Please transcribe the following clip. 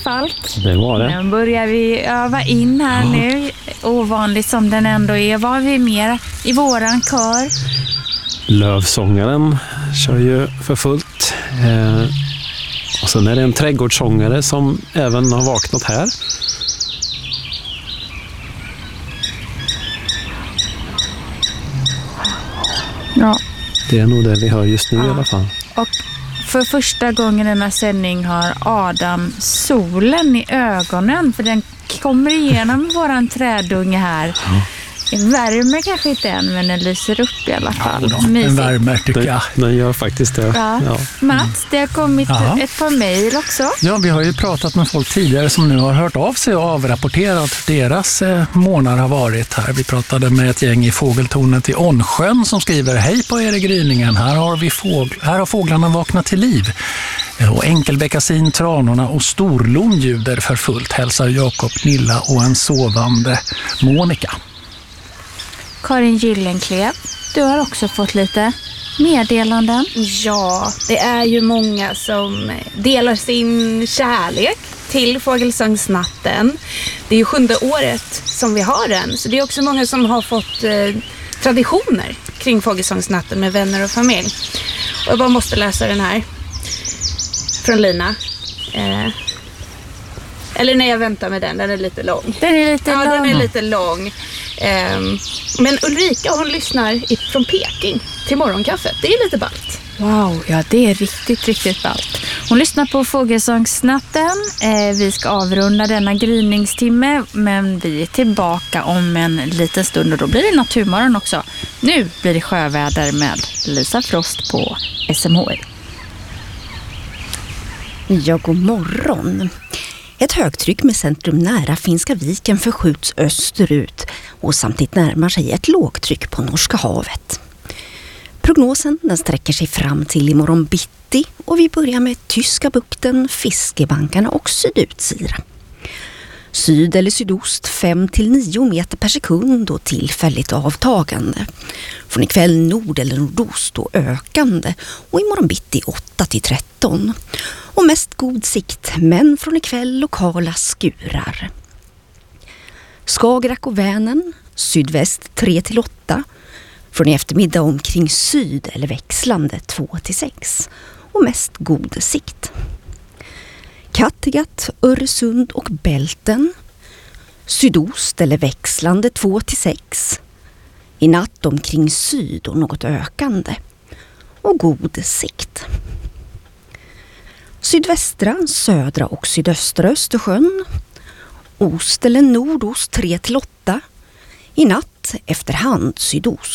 Falk. Det var det. Nu börjar vi öva in här nu. Ovanligt som den ändå är. Vad har vi mer i våran kör? Lövsångaren kör ju för fullt. Och sen är det en trädgårdssångare som även har vaknat här. Ja. Det är nog det vi hör just nu i alla fall. Och för första gången i den här sändning har Adam solen i ögonen. För den kommer igenom våran trädunge här. Ja. Den värmer kanske inte än, men den lyser upp i alla fall. Ja, den värmer tycker jag. Den gör faktiskt det. Ja. Ja. Mats, det har kommit ett par mejl också. Ja, vi har ju pratat med folk tidigare som nu har hört av sig och avrapporterat deras månader har varit här. Vi pratade med ett gäng i fågeltornet i Ånsjön som skriver: hej på er i gryningen, här har fåglarna vaknat till liv. Och enkelbeckasin, tranorna och storlon ljuder för fullt, hälsar Jakob, Nilla och en sovande Monica. Karin Gyllenklev, du har också fått lite meddelanden. Ja, det är ju många som delar sin kärlek till Fågelsångsnatten. Det är ju 7:e året som vi har den, så det är också många som har fått traditioner kring Fågelsångsnatten med vänner och familj. Och jag bara måste läsa den här från Lina. Eller när jag väntar med den är lite lång. Den är lite lång. Den är lite lång. Men Ulrika, hon lyssnar från Peking till morgonkaffet. Det är lite ballt. Wow, ja det är riktigt, riktigt ballt. Hon lyssnar på Fågelsångsnatten. Vi ska avrunda denna gryningstimme, men vi är tillbaka om en liten stund och då blir det Naturmorgon också. Nu blir det sjöväder med Lisa Frost på SMHI. Ja, god morgon. Ett högtryck med centrum nära Finska viken förskjuts österut och samtidigt närmar sig ett lågtryck på Norska havet. Prognosen den sträcker sig fram till imorgon bitti och vi börjar med Tyska bukten, Fiskebankarna och Sydutsira. Syd eller sydost 5-9 meter per sekund och tillfälligt avtagande. Från ikväll nord eller nordost och ökande och imorgon bitti 8-13. Och mest god sikt, men från ikväll lokala skurar. Skagerrak och Vänern, sydväst 3-8. Från i eftermiddag omkring syd eller växlande 2-6. Och mest god sikt. Kattegatt, Öresund och Bälten. Sydost eller växlande 2-6. I natt omkring syd och något ökande. Och god sikt. Sydvästra, södra och sydöstra Östersjön. Ost eller nordost 3-8. I natt efterhand sydost.